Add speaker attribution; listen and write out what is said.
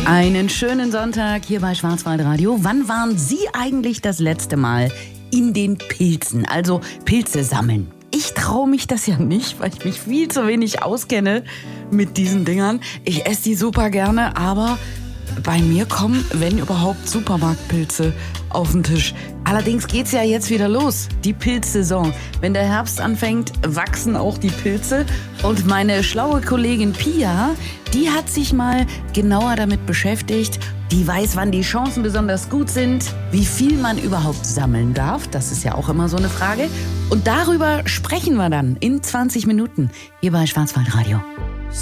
Speaker 1: Einen schönen Sonntag hier bei Schwarzwaldradio. Wann waren Sie eigentlich das letzte Mal in den Pilzen, also Pilze sammeln? Ich traue mich das ja nicht, weil ich mich viel zu wenig auskenne mit diesen Dingern. Ich esse die super gerne, aber bei mir kommen, wenn überhaupt, Supermarktpilze auf den Tisch. Allerdings geht's ja jetzt wieder los, die Pilzsaison. Wenn der Herbst anfängt, wachsen auch die Pilze. Und meine schlaue Kollegin Pia, die hat sich mal genauer damit beschäftigt. Die weiß, wann die Chancen besonders gut sind, wie viel man überhaupt sammeln darf. Das ist ja auch immer so eine Frage. Und darüber sprechen wir dann in 20 Minuten hier bei Schwarzwaldradio.